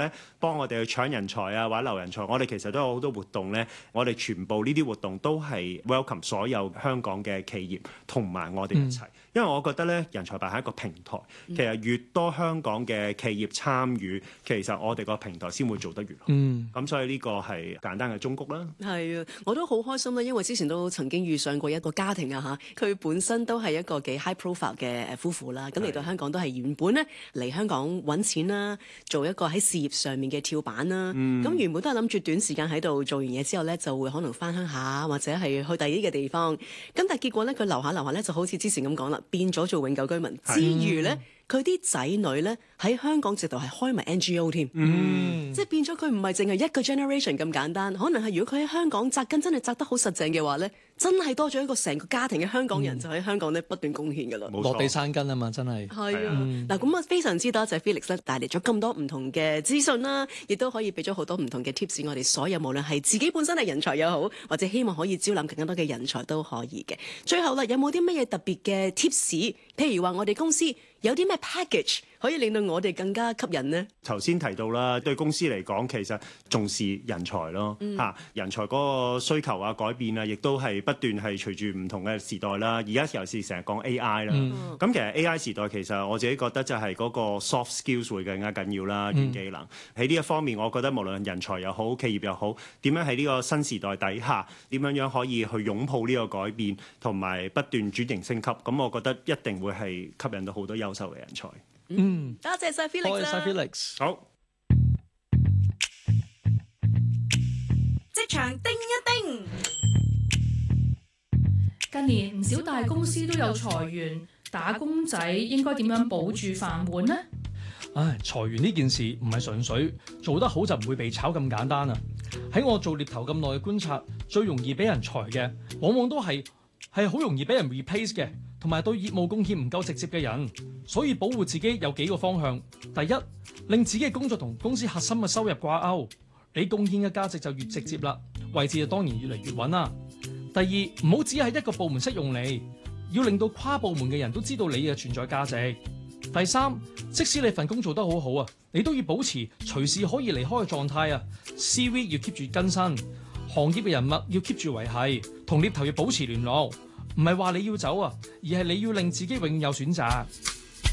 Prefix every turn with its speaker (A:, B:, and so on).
A: 咧幫我哋去搶人才啊，或者留人才，我哋其實都有好多活動咧。我哋全部呢啲活動都係 welcome 所有香港嘅企業同埋我哋一齊。因為我覺得咧，人才辦係一個平台，其實越多香港嘅企業參與，其實我哋個平台先會做得越好。咁所以呢個係簡單嘅忠告啦。
B: 係啊，我都好開心啦，因為之前都曾經遇上過一個家庭啊嚇，佢本身都係一個幾 high profile 嘅夫婦啦，咁嚟到香港都係原本咧嚟香港揾錢啦，做一個喺事業上面嘅跳板啦。咁原本都係諗住短時間喺度做完嘢之後咧，就會可能翻鄉下或者係去第二啲嘅地方。咁但係結果咧，佢留下咧就好似之前咁講啦。變咗做永久居民之餘咧，佢啲仔女咧喺香港直頭係開埋 NGO 添，即係變咗佢唔係淨係一個 generation 咁簡單，可能係如果佢喺香港紮根真係紮得好實淨嘅話咧，真係多咗一個成個家庭嘅香港人就喺香港咧不斷貢獻㗎啦，
C: 落地生根啊嘛，真係。
B: 係啊，嗱咁啊非常之多謝 Felix 咧帶嚟咗咁多唔同嘅資訊啦，亦都可以俾咗好多唔同嘅 tips， 我哋所有無論係自己本身係人才又好，或者希望可以招攬更加多嘅人才都可以嘅。最後啦，有冇啲乜嘢特別嘅 tips？譬如話我哋公司有啲咩 package 可以令到我哋更加吸引呢？
A: 頭先提到啦，對公司嚟講，其實重視人才咯，人才嗰個需求啊、改變啊，亦都係不斷係隨住唔同嘅時代啦。而家尤其是成日講 AI 啦，咁其實 AI 時代其實我自己覺得就係嗰個 soft skills 會更加緊要啦，軟技能喺呢一方面，我覺得無論人才又好、企業又好，點樣喺呢個新時代底下，點樣可以去擁抱呢個改變，同埋不斷轉型升級，咁我覺得一定會係吸引到好多優秀嘅人才。
B: 多謝晒 Felix 啦，
C: 多謝晒 Felix。
A: 好，
B: 職場叮一叮。
D: 近年唔少大公司都有裁員，打工仔應該點樣保住飯碗呢？
C: 裁員呢件事唔係純粹做得好就唔會被炒咁簡單啊！喺我做獵頭咁耐嘅觀察，最容易俾人裁嘅，往往都係好容易俾人 replace 嘅，同埋對業務貢獻唔夠直接嘅人。所以保護自己有幾個方向：第一，令自己嘅工作同公司核心嘅收入掛鈎，你貢獻嘅價值就越直接啦，位置就當然越嚟越穩啦。第二，唔好只係一個部門識用你，要令到跨部門嘅人都知道你嘅存在價值。第三，即使你份工做得好好啊，你都要保持隨時可以離開嘅狀態啊。CV 要 keep 住更新，行業嘅人物要 keep 住維繫，同獵頭要保持聯絡。唔係話你要走啊，而係你要令自己永遠有選擇。